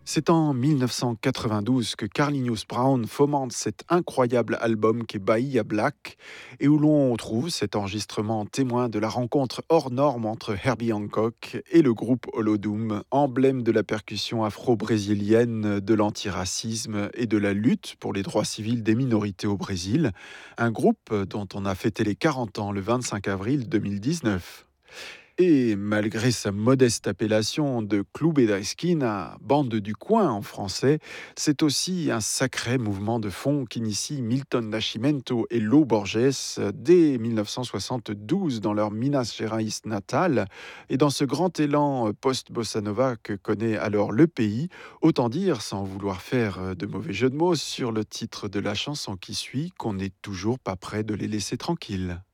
C'est en 1992 que Carlinhos Brown fomente cet incroyable album qu'est Bahia Black et où l'on trouve cet enregistrement témoin de la rencontre hors norme entre Herbie Hancock et le groupe Holodoom, emblème de la percussion afro-brésilienne, de l'antiracisme et de la lutte pour les droits civils des minorités au Brésil, un groupe dont on a fêté les 40 ans le 25 avril 2019. Et malgré sa modeste appellation de Clube da Esquina, bande du coin en français, c'est aussi un sacré mouvement de fond qu'initient Milton Nascimento et Lô Borges dès 1972 dans leur Minas Gerais natale. Et dans ce grand élan post-bossa nova que connaît alors le pays, autant dire, sans vouloir faire de mauvais jeu de mots sur le titre de la chanson qui suit, qu'on n'est toujours pas prêt de les laisser tranquilles.